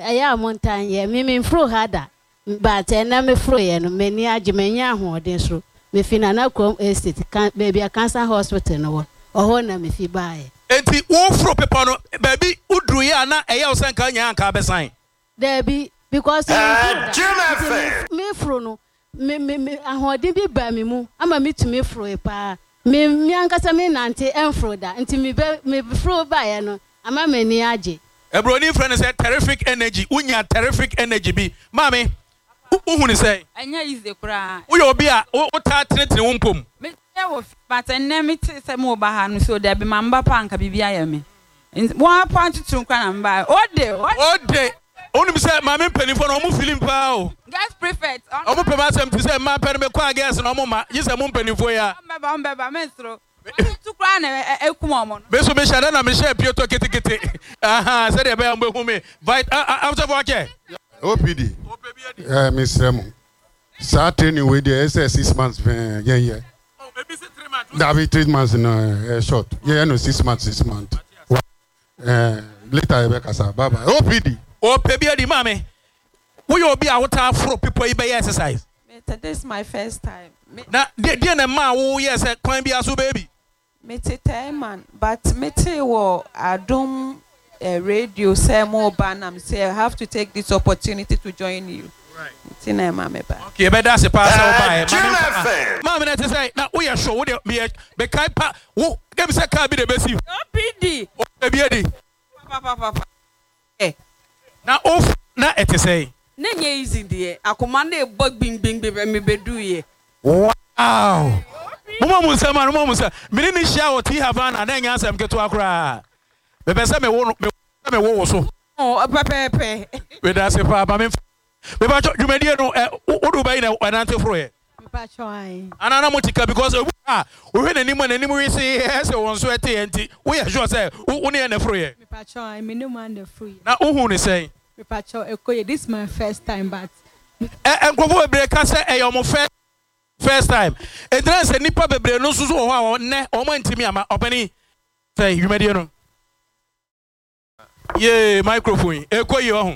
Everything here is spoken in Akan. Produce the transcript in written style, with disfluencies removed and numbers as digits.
aya montan ye me fro hada but na me fro ye no me ni agimenya ahoden so me finana krom estate kan baby a cancer hospital no oho na me fi baaye enti wo fro pepa no baby udru ye ana eya wo sanka nya anka besan there be because me fro no me ahoden bi ba me mu ama me tumi fro e pa me ankasa me nante enfro da enti me fro baaye no ama me ni age Ebroni friend say terrific energy. Unya terrific energy bi. Mami, who ni say? Anya is the kra. Wo yo bi a wo ta tene wo mpom. Me wo but enna me te say mo ba ha no so there be mamba pa anka bibia ya me. One point to kra na mba. Ode. Onu say mami mpanifo no mo feeling pa o. Guys prefect. Omo pe ma sem ti say ma pe me kwa guys no mo ma. Yi say mo mpanifo ya. Mbeba menstro. Tu kra na ekuma mo. Beso me shada na me share pieto ketekete. Aha, say dey be am behu me. Vite after for okay. OPD. Mr. Mo. Sa training we dey 6 months yeah. Oh, maybe say 3 months. That be 3 months in short. Yeah, no 6 months. Later be kasa. Bye bye. OPD. OPD di mame. Wo yo bi a wo ta afro people be exercise. This is my first time. Na dey na ma wo yes kwan bi aso baby. Me man, but me wo adom radio say more banam say I have to take this opportunity to join you. Right. Okay, but that's a pass over. Mama, let us say now we are sure be kai pa wo dem say ka be the best. OPD. OPD. Papa. Na off na et say. Na nye easy there. Akoma na e bug bing me bedu ye. Wow. Mama Musa. Me ni share what he have and then answer am keto akra. Be be say me wo so. Oh, pepe. We da say pa me ba you me dey no odu ba ina anante fro ye. Me pa choi. Anana motika because we hwe nanim we say say won so ete enti we sure say wo ne na fro ye. Me pa choi me no man the free. Na hu ni say. Me pa choi ekoye this my first time but enkofo bebre ka say e your first time. E dran say nipa bebre no so ho a ne o ma ntimi ama opani say you me dey no. Yeah, microphone. Ekoye ho.